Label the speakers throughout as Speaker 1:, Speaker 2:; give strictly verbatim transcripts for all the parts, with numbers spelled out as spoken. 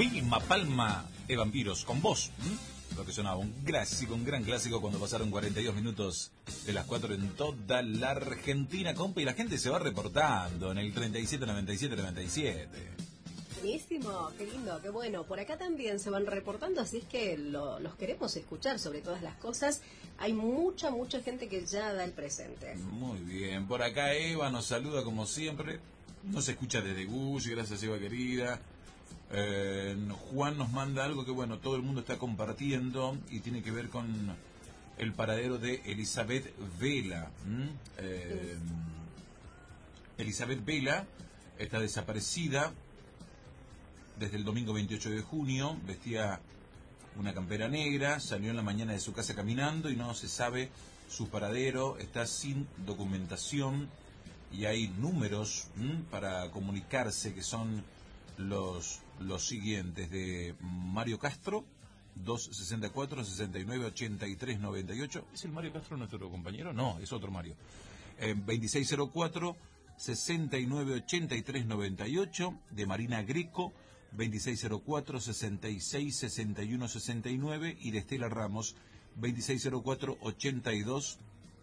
Speaker 1: Vilma Palma de Vampiros, con vos. ¿Mm? Lo que sonaba, un clásico, un gran clásico cuando pasaron cuarenta y dos minutos de las cuatro en toda la Argentina, compa, y la gente se va reportando en el treinta y siete noventa y siete noventa y siete.
Speaker 2: Buenísimo, qué lindo, qué bueno. Por acá también se van reportando, así es que lo, los queremos escuchar sobre todas las cosas. Hay mucha, mucha gente que ya da el presente.
Speaker 1: Muy bien, por acá Eva nos saluda como siempre. Nos escucha desde Gush, gracias Eva querida. Eh, Juan nos manda algo que bueno, todo el mundo está compartiendo y tiene que ver con el paradero de Elizabeth Vela. ¿Mm? Eh, sí. Elizabeth Vela está desaparecida desde el domingo veintiocho de junio, vestía una campera negra, salió en la mañana de su casa caminando y no se sabe su paradero, está sin documentación y hay números ¿m? para comunicarse que son los, los siguientes: de Mario Castro, doscientos sesenta y cuatro, sesenta y nueve, ochenta y tres, noventa y ocho. ¿Es el Mario Castro nuestro compañero? No, es otro Mario. Eh, veintiséis cero cuatro, sesenta y nueve, ochenta y tres, noventa y ocho, de Marina Greco, veintiséis cero cuatro, sesenta y seis, sesenta y uno, sesenta y nueve, y de Estela Ramos, veintiséis cero cuatro, ochenta y dos,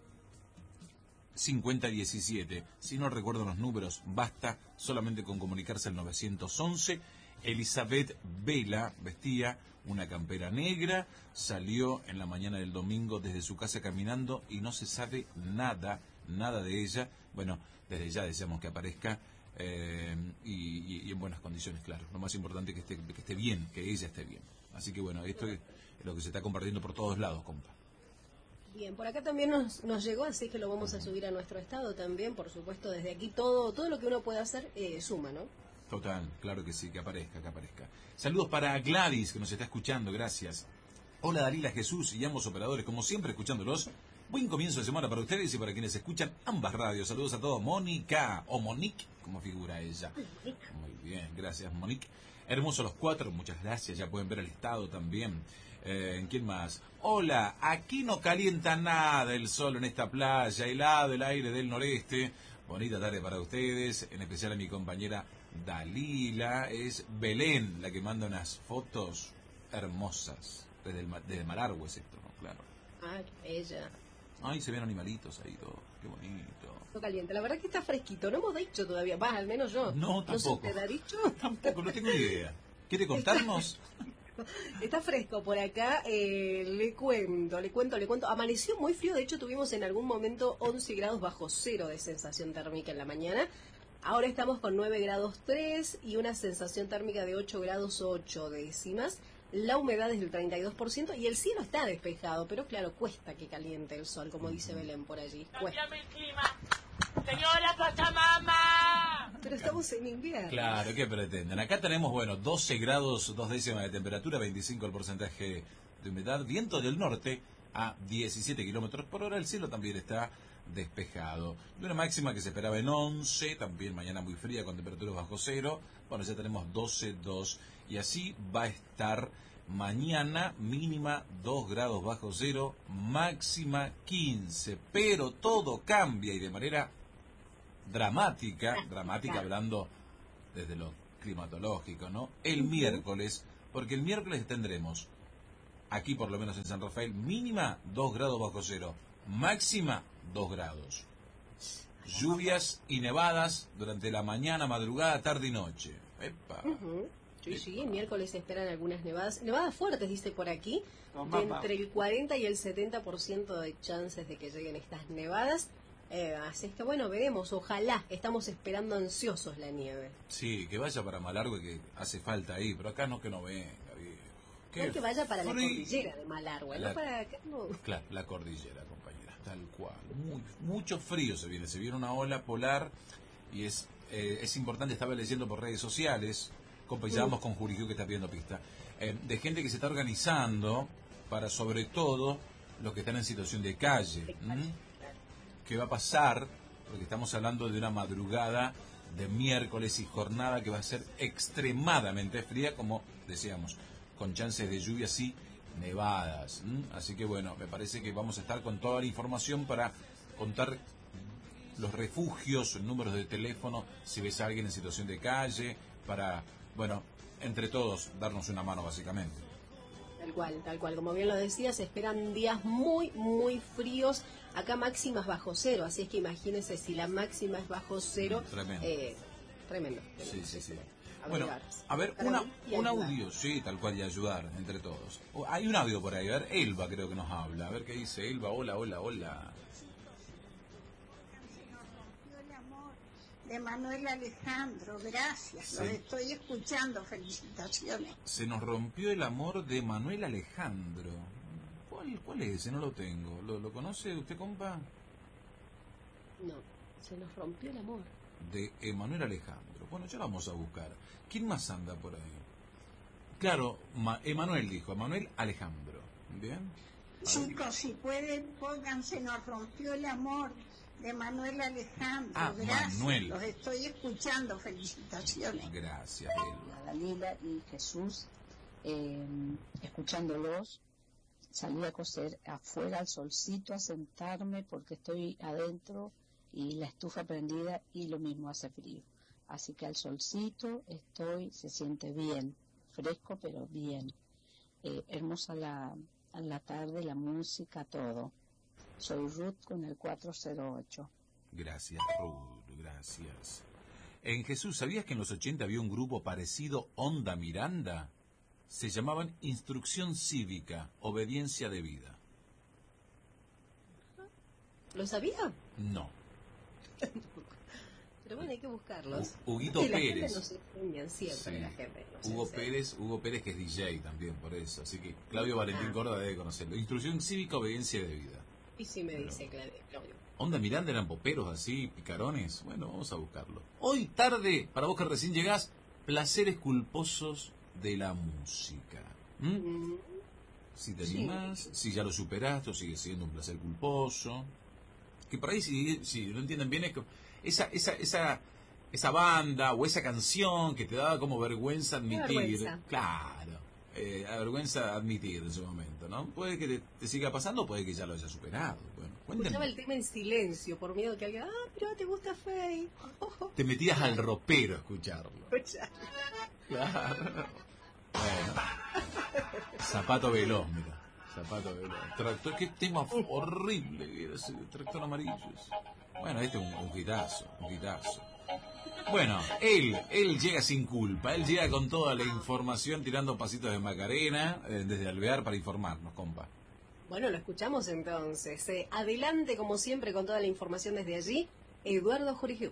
Speaker 1: cincuenta, diecisiete. Si no recuerdo los números, basta solamente con comunicarse al novecientos once. Elizabeth Vela vestía una campera negra, salió en la mañana del domingo desde su casa caminando y no se sabe nada, nada de ella. Bueno, desde ya deseamos que aparezca eh, y, y, y en buenas condiciones, claro. Lo más importante es que esté, que esté bien, que ella esté bien. Así que bueno, esto es lo que se está compartiendo por todos lados, compa.
Speaker 2: Bien, por acá también nos, nos llegó, así que lo vamos a subir a nuestro estado también, por supuesto, desde aquí todo todo lo que uno puede hacer eh, suma, ¿no?
Speaker 1: Total, claro que sí, que aparezca, que aparezca. Saludos para Gladys, que nos está escuchando, gracias. Hola Dalila, Jesús y ambos operadores, como siempre escuchándolos. Buen comienzo de semana para ustedes y para quienes escuchan ambas radios. Saludos a todos. Mónica, o Monique, como figura ella. Muy bien, gracias Monique. Hermosos los cuatro, muchas gracias, ya pueden ver el estado también. Eh, ¿Quién más? Hola, aquí no calienta nada el sol en esta playa, helado el aire del noreste. Bonita tarde para ustedes, en especial a mi compañera Dalila. Es Belén la que manda unas fotos hermosas desde, el, desde Malargüe, es esto, ¿no? Claro.
Speaker 2: Ah, ella.
Speaker 1: Ay, se ven animalitos ahí todo, qué bonito.
Speaker 2: No caliente, la verdad que está fresquito, no hemos dicho todavía, va, al menos yo.
Speaker 1: No, tampoco.
Speaker 2: ¿No se te ha dicho?
Speaker 1: Tampoco, no tengo ni idea. ¿Quiere contarnos?
Speaker 2: Está fresco por acá, eh, le cuento, le cuento, le cuento. Amaneció muy frío, de hecho tuvimos en algún momento once grados bajo cero de sensación térmica en la mañana. Ahora estamos con nueve grados tres y una sensación térmica de ocho grados ocho décimas. La humedad es del treinta y dos por ciento y el cielo está despejado, pero claro, cuesta que caliente el sol, como dice Belén por allí.
Speaker 3: ¡Cámbiame el clima! ¡Señora Pachamama!
Speaker 2: Pero estamos en invierno.
Speaker 1: Claro, ¿qué pretenden? Acá tenemos, bueno, doce grados, dos décimas de temperatura, veinticinco el porcentaje de humedad, viento del norte a diecisiete kilómetros por hora, el cielo también está despejado. Y una máxima que se esperaba en once, también mañana muy fría con temperaturas bajo cero. Bueno, ya tenemos doce, dos y así va a estar mañana, mínima dos grados bajo cero, máxima quince, pero todo cambia y de manera dramática, dramática hablando desde lo climatológico, ¿no? El miércoles, porque el miércoles tendremos aquí por lo menos en San Rafael, mínima dos grados bajo cero, máxima dos grados. Lluvias y nevadas durante la mañana, madrugada, tarde y noche. Epa.
Speaker 2: Uh-huh. Sí, Epa. sí, el miércoles se esperan algunas nevadas. Nevadas fuertes, dice por aquí, de entre el cuarenta y el setenta por ciento de chances de que lleguen estas nevadas. Eh, así es que bueno, veremos, ojalá, estamos esperando ansiosos la nieve.
Speaker 1: Sí, que vaya para Malargüe, que hace falta ahí, pero acá no, que no venga, viejo.
Speaker 2: No que vaya para frío. La cordillera de Malargüe, la, no para acá, no.
Speaker 1: Claro, la cordillera, compañera, tal cual. Muy, mucho frío se viene, se viene una ola polar y es eh, es importante, estaba leyendo por redes sociales, compa, y ya vamos con Juriquio que está pidiendo pista, eh, de gente que se está organizando para, sobre todo, los que están en situación de calle. ¿Mm? ¿Qué va a pasar? Porque estamos hablando de una madrugada de miércoles y jornada que va a ser extremadamente fría, como decíamos, con chances de lluvias y nevadas. ¿Mm? Así que bueno, me parece que vamos a estar con toda la información para contar los refugios, números de teléfono, si ves a alguien en situación de calle, para, bueno, entre todos, darnos una mano básicamente.
Speaker 2: Tal cual, tal cual. Como bien lo decías, se esperan días muy, muy fríos. Acá máximas bajo cero, así es que imagínense si la máxima es bajo cero.
Speaker 1: Tremendo.
Speaker 2: Eh, tremendo.
Speaker 1: Sí, sí, sí.
Speaker 2: A
Speaker 1: Bueno,
Speaker 2: abrigarse.
Speaker 1: a ver,
Speaker 2: Para
Speaker 1: una,
Speaker 2: mí, y
Speaker 1: un
Speaker 2: ayudar.
Speaker 1: audio, sí, tal cual, y ayudar entre todos. O- Hay un audio por ahí, a ver, Elba creo que nos habla. A ver qué dice Elba. Hola, hola, hola.
Speaker 4: El amor de Manuel Alejandro, gracias,
Speaker 1: Sí.
Speaker 4: los estoy escuchando, felicitaciones.
Speaker 1: Se nos rompió el amor de Manuel Alejandro. ¿Cuál, cuál es ese? No lo tengo. ¿Lo, lo conoce usted, compa?
Speaker 2: No, se nos rompió el amor.
Speaker 1: De Emanuel Alejandro. Bueno, ya lo vamos a buscar. ¿Quién más anda por ahí? Claro, Ma- Emanuel dijo, Emanuel Alejandro. ¿Bien? A ver.
Speaker 4: Chicos, si pueden, pónganse, nos rompió el amor de Manuel Alejandro,
Speaker 1: Ah,
Speaker 4: gracias,
Speaker 1: Manuel.
Speaker 4: los estoy escuchando, felicitaciones.
Speaker 1: Gracias, Elba.
Speaker 5: a Dalila y Jesús, eh, escuchándolos, salí a coser afuera al solcito a sentarme porque estoy adentro y la estufa prendida y lo mismo hace frío. Así que al solcito estoy, se siente bien, fresco pero bien. Eh, hermosa la, la tarde, la música, todo. Soy Ruth con el cuatro cero ocho.
Speaker 1: Gracias, Ruth, gracias. En Jesús, ¿sabías que en los ochenta había un grupo parecido, Onda Miranda? Se llamaban Instrucción Cívica, Obediencia de Vida.
Speaker 2: ¿Lo sabía?
Speaker 1: No.
Speaker 2: Pero bueno, hay que buscarlos.
Speaker 1: Hu- Huguito
Speaker 2: Y la
Speaker 1: Pérez.
Speaker 2: gente nos enseña siempre,
Speaker 1: Sí.
Speaker 2: la gente nos
Speaker 1: Hugo
Speaker 2: enseña.
Speaker 1: Pérez, Hugo Pérez que es D J también, por eso. Así que Claudio Valentín
Speaker 2: Ah.
Speaker 1: Córdoba debe conocerlo. Instrucción Cívica, Obediencia de Vida.
Speaker 2: Y sí me
Speaker 1: Pero-
Speaker 2: dice Claudio. Claudio.
Speaker 1: Onda Miranda eran poperos así, picarones. Bueno, vamos a buscarlo. Hoy tarde, para vos que recién llegás, placeres culposos de la música. ¿Mm?
Speaker 2: Mm,
Speaker 1: Si te
Speaker 2: Sí.
Speaker 1: animás, si ya lo superaste o sigue siendo un placer culposo. Que por ahí, si, si no entienden bien, es que esa, esa, esa, esa banda o esa canción que te daba como vergüenza admitir.
Speaker 2: vergüenza.
Speaker 1: Claro, eh, vergüenza admitir en su momento, ¿no? Puede que te, te siga pasando, puede que ya lo hayas superado. Bueno,
Speaker 2: Escuchaba
Speaker 1: cuéntenme.
Speaker 2: el tema en silencio por miedo que alguien, ah, pero te gusta Fey.
Speaker 1: Te metías al ropero a escucharlo. Claro. Bueno. Zapato veloz, mira. Zapato veloz. Tractor, qué tema horrible que era ese tractor amarillo. Bueno, este es un, un hitazo, un hitazo. Bueno, él, él llega sin culpa, él llega con toda la información tirando pasitos de Macarena eh, desde Alvear para informarnos, compa.
Speaker 2: Bueno, lo escuchamos entonces. Eh, adelante, como siempre, con toda la información desde allí, Eduardo Jorigiu.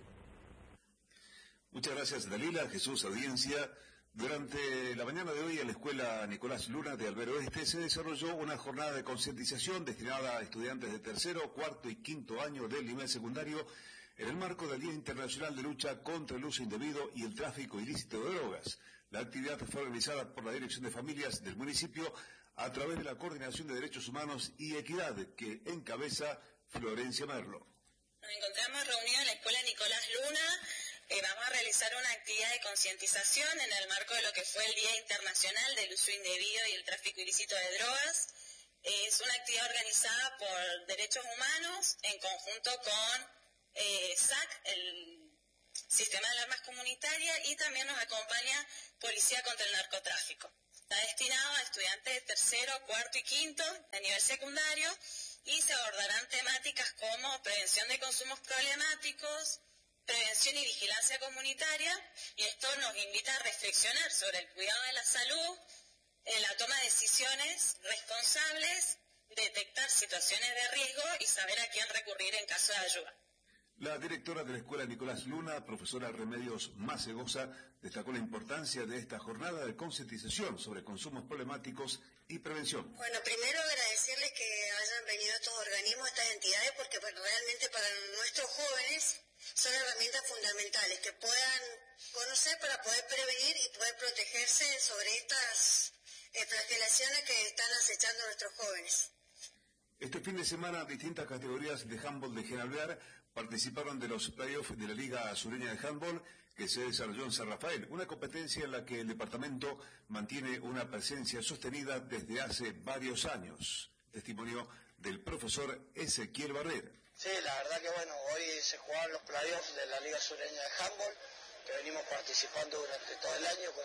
Speaker 6: Muchas gracias, Dalila, Jesús, audiencia. Durante la mañana de hoy en la Escuela Nicolás Luna de Alver Oeste se desarrolló una jornada de concientización destinada a estudiantes de tercero, cuarto y quinto año del nivel secundario en el marco del Día Internacional de Lucha contra el Uso Indebido y el Tráfico Ilícito de Drogas. La actividad fue organizada por la Dirección de Familias del municipio a través de la Coordinación de Derechos Humanos y Equidad que encabeza Florencia Merlo.
Speaker 7: Nos encontramos reunidos en la Escuela Nicolás Luna. Eh, vamos a realizar una actividad de concientización en el marco de lo que fue el Día Internacional del Uso Indebido y el Tráfico Ilícito de Drogas. Eh, es una actividad organizada por Derechos Humanos en conjunto con eh, S A C, el Sistema de Alarmas Comunitaria, y también nos acompaña Policía contra el Narcotráfico. Está destinado a estudiantes de tercero, cuarto y quinto de nivel secundario y se abordarán temáticas como prevención de consumos problemáticos, prevención y vigilancia comunitaria, y esto nos invita a reflexionar sobre el cuidado de la salud, en la toma de decisiones responsables, detectar situaciones de riesgo y saber a quién recurrir en caso de ayuda.
Speaker 6: La directora de la Escuela Nicolás Luna, profesora Remedios Macegosa, destacó la importancia de esta jornada de concientización sobre consumos problemáticos y prevención.
Speaker 8: Bueno, primero agradecerles que hayan venido estos organismos, estas entidades, porque bueno, realmente para nuestros jóvenes son herramientas fundamentales que puedan conocer para poder prevenir y poder protegerse sobre estas eh, flagelaciones que están acechando a nuestros jóvenes.
Speaker 6: Este fin de semana, distintas categorías de handball de Genalvear participaron de los playoffs de la Liga Sureña de Handball que se desarrolló en San Rafael, una competencia en la que el departamento mantiene una presencia sostenida desde hace varios años. Testimonio del profesor Ezequiel Barrera.
Speaker 9: Sí, la verdad que bueno, hoy se jugaron los playoffs de la Liga Sureña de Handball, que venimos participando durante todo el año con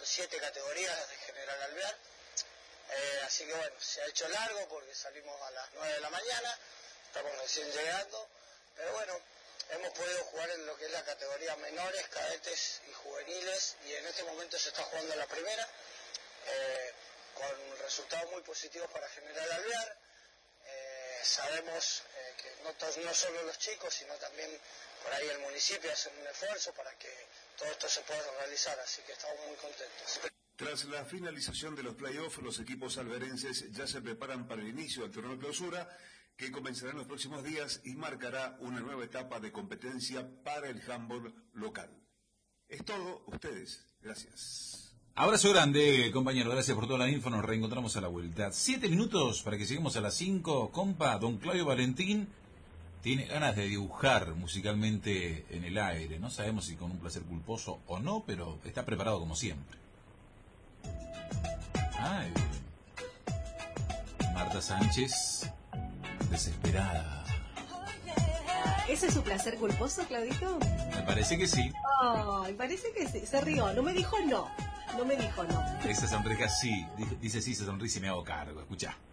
Speaker 9: siete categorías de General Alvear. Eh, así que bueno, se ha hecho largo porque salimos a las nueve de la mañana, estamos recién llegando, pero bueno, hemos podido jugar en lo que es la categoría menores, cadetes y juveniles, y en este momento se está jugando la primera, eh, con resultados muy positivos para General Alvear. Eh, sabemos eh, que no, todos, no solo los chicos, sino también por ahí el municipio hacen un esfuerzo para que todo esto se pueda realizar, así que estamos muy contentos.
Speaker 6: Tras la finalización de los playoffs, los equipos alberenses ya se preparan para el inicio del torneo de clausura, que comenzará en los próximos días y marcará una nueva etapa de competencia para el handball local. Es todo, ustedes. Gracias.
Speaker 1: Abrazo grande, compañero. Gracias por toda la info. Nos reencontramos a la vuelta. Siete minutos para que lleguemos a las cinco. Compa, don Claudio Valentín tiene ganas de dibujar musicalmente en el aire. No sabemos si con un placer culposo o no, pero está preparado como siempre. Ay. Marta Sánchez, desesperada.
Speaker 2: ¿Ese es su placer culposo, Claudito?
Speaker 1: Me parece que sí.
Speaker 2: Ay, parece que sí. Se rió. No me dijo no. No me dijo no.
Speaker 1: Esa sonrisa sí. Dice sí, se sonríe y me hago cargo. Escuchá.